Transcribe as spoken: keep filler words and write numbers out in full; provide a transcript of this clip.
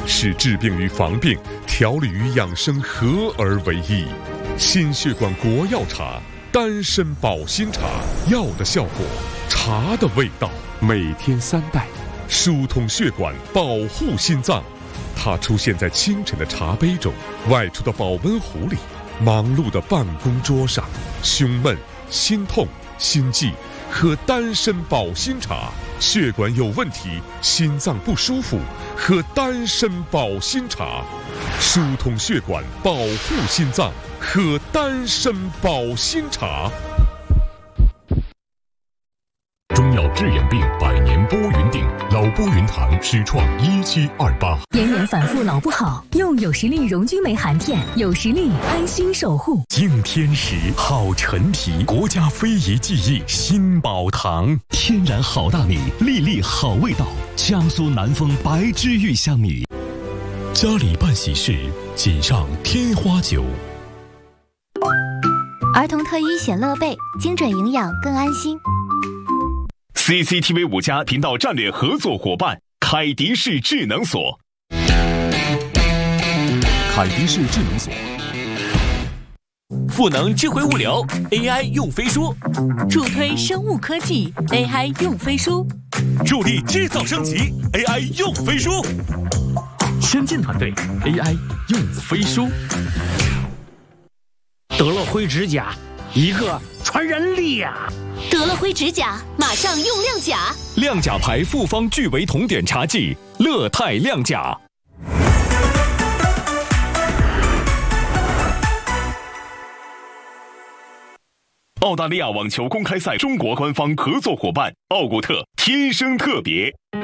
使治病与防病、调理与养生合而为一。心血管国药茶，丹参保心茶，药的效果，茶的味道，每天三袋，疏通血管，保护心脏。它出现在清晨的茶杯中，外出的保温壶里，忙碌的办公桌上。胸闷、心痛、心悸，喝丹参保心茶；血管有问题，心脏不舒服，喝丹参保心茶。疏通血管，保护心脏，喝丹参保心茶。 中药治眼病，百年拨云定，老拨云堂始创一七二八。 炎炎反复老不好，用有实力溶菌酶含片，有实力安心守护。 敬天时，好陈皮，国家非遗技艺新宝堂，天然好大米，粒粒好味道，江苏南丰白之玉香米。家里办喜事，请上天花酒。 儿童特医显乐贝，精准营养更安心。 C C T V 五家频道战略合作伙伴凯迪仕智能锁。 凯迪仕智能锁， 赋能智慧物流 A I 用飞书， 助推生物科技 A I 用飞书， 助力制造升级 A I 用飞书，先进团队 A I 用飞书。 德乐辉指甲，一个传染力啊！ 德乐辉指甲，马上用亮甲。 亮甲牌复方聚维酮碘茶剂，乐泰亮甲。 澳大利亚网球公开赛中国官方合作伙伴奥古特，天生特别。